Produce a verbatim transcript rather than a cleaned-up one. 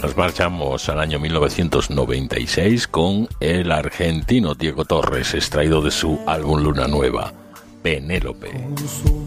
Nos marchamos al año mil novecientos noventa y seis con el argentino Diego Torres, extraído de su álbum Luna Nueva, Penélope.